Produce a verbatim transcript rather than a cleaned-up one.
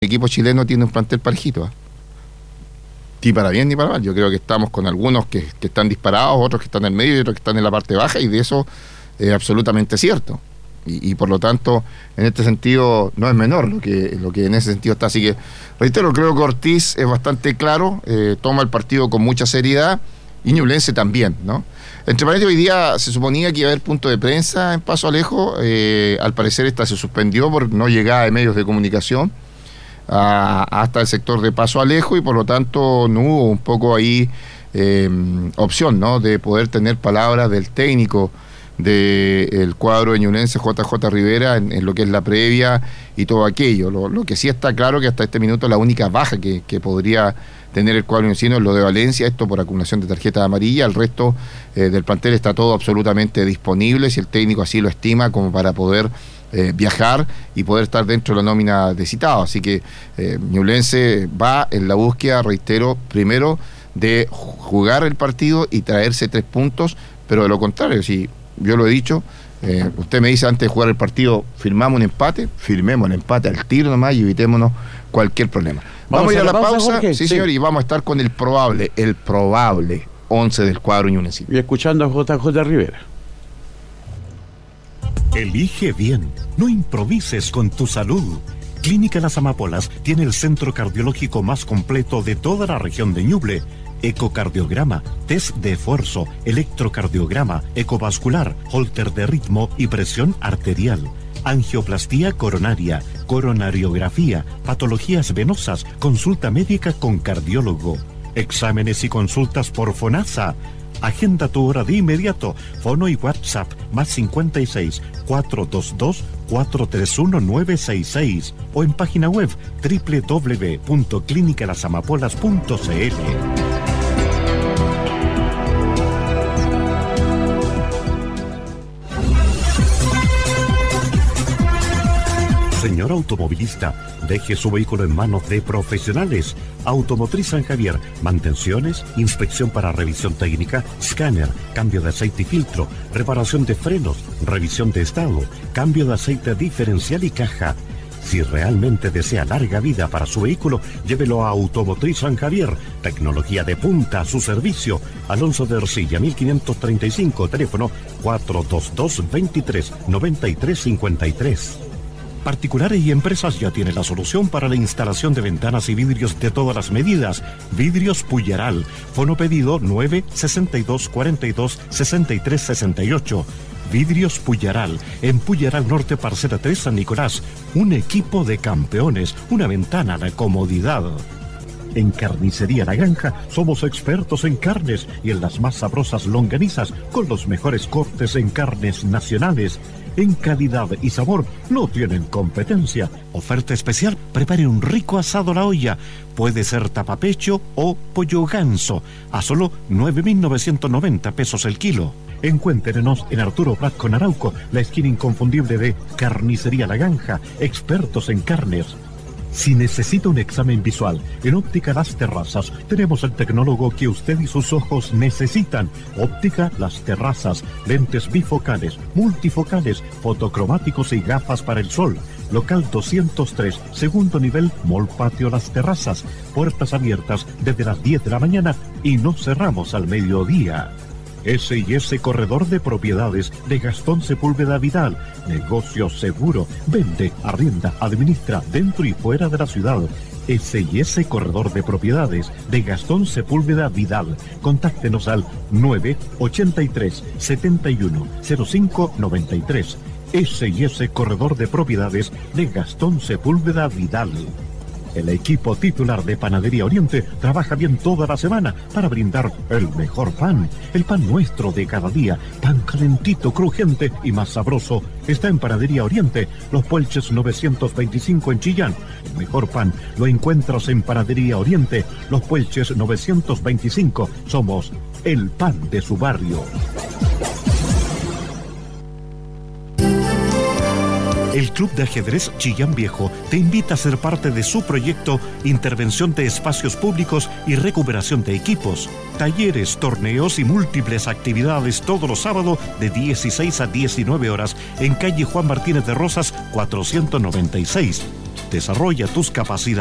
El equipo chileno tiene un plantel parejito, ¿eh? Ni para bien ni para mal. Yo creo que estamos con algunos que, que están disparados, otros que están en el medio y otros que están en la parte baja, y de eso es absolutamente cierto. Y, y por lo tanto, en este sentido, no es menor lo que, lo que en ese sentido está. Así que, reitero, creo que Ortiz es bastante claro, eh, toma el partido con mucha seriedad, y Ñublense también, ¿no? Entre paréntesis, hoy día se suponía que iba a haber punto de prensa en Paso Alejo, eh, al parecer esta se suspendió por no llegada de medios de comunicación a, hasta el sector de Paso Alejo, y por lo tanto no hubo un poco ahí eh, opción, ¿no?, de poder tener palabras del técnico del cuadro de Ñublense, J J Rivera, en, en lo que es la previa y todo aquello. Lo, lo que sí está claro que hasta este minuto la única baja que, que podría tener el cuadro ñublencino es lo de Valencia, esto por acumulación de tarjeta amarilla. El resto eh, del plantel está todo absolutamente disponible, si el técnico así lo estima, como para poder eh, viajar y poder estar dentro de la nómina de citado. Así que eh, Ñublense va en la búsqueda, reitero, primero de jugar el partido y traerse tres puntos, pero de lo contrario, si yo lo he dicho, eh, usted me dice antes de jugar el partido, firmamos un empate, firmemos el empate al tiro nomás y evitémonos cualquier problema. Vamos, vamos a ir a la pausa, pausa sí, sí señor, y vamos a estar con el probable, el probable once del cuadro ñublense. Y escuchando a J J Rivera. Elige bien, no improvises con tu salud. Clínica Las Amapolas tiene el centro cardiológico más completo de toda la región de Ñuble. Ecocardiograma, test de esfuerzo, electrocardiograma, ecovascular, holter de ritmo y presión arterial. Angioplastía coronaria, coronariografía, patologías venosas, consulta médica con cardiólogo. Exámenes y consultas por FONASA. Agenda tu hora de inmediato. Fono y WhatsApp más cincuenta y seis, cuatrocientos veintidós, cuatrocientos treinta y uno, novecientos sesenta y seis o en página web doble u doble u doble u punto clínica las amapolas punto c l. Señor automovilista, deje su vehículo en manos de profesionales. Automotriz San Javier, mantenciones, inspección para revisión técnica, escáner, cambio de aceite y filtro, reparación de frenos, revisión de estado, cambio de aceite diferencial y caja. Si realmente desea larga vida para su vehículo, llévelo a Automotriz San Javier. Tecnología de punta a su servicio. Alonso de Ercilla, mil quinientos treinta y cinco, teléfono cuatro dos dos, veintitrés, noventa y tres cincuenta y tres. Particulares y empresas ya tienen la solución para la instalación de ventanas y vidrios de todas las medidas. Vidrios Puyaral. Fono pedido nueve sesenta y dos, cuarenta y dos, sesenta y tres sesenta y ocho. Vidrios Puyaral. En Puyaral Norte, Parcela tres, San Nicolás. Un equipo de campeones. Una ventana a la comodidad. En Carnicería La Granja somos expertos en carnes y en las más sabrosas longanizas con los mejores cortes en carnes nacionales. En calidad y sabor no tienen competencia. Oferta especial, prepare un rico asado a la olla. Puede ser tapapecho o pollo ganso, a solo nueve mil novecientos noventa pesos el kilo. Encuéntrenos en Arturo Prat con Arauco, la esquina inconfundible de Carnicería La Granja, expertos en carnes. Si necesita un examen visual, en Óptica Las Terrazas tenemos el tecnólogo que usted y sus ojos necesitan. Óptica Las Terrazas, lentes bifocales, multifocales, fotocromáticos y gafas para el sol. Local doscientos tres, segundo nivel, Mall Patio Las Terrazas. Puertas abiertas desde las diez de la mañana y no cerramos al mediodía. S y S Corredor de Propiedades de Gastón Sepúlveda Vidal. Negocio seguro. Vende, arrienda, administra dentro y fuera de la ciudad. S y S Corredor de Propiedades de Gastón Sepúlveda Vidal. Contáctenos al nueve ochenta y tres, setenta y uno, cero cinco noventa y tres. S y S Corredor de Propiedades de Gastón Sepúlveda Vidal. El equipo titular de Panadería Oriente trabaja bien toda la semana para brindar el mejor pan. El pan nuestro de cada día, pan calentito, crujiente y más sabroso, está en Panadería Oriente, Los Puelches novecientos veinticinco en Chillán. El mejor pan lo encuentras en Panadería Oriente, Los Puelches novecientos veinticinco. Somos el pan de su barrio. El Club de Ajedrez Chillán Viejo te invita a ser parte de su proyecto Intervención de Espacios Públicos y Recuperación de Equipos. Talleres, torneos y múltiples actividades todos los sábados de dieciséis a diecinueve horas en calle Juan Martínez de Rosas cuatrocientos noventa y seis. Desarrolla tus capacidades.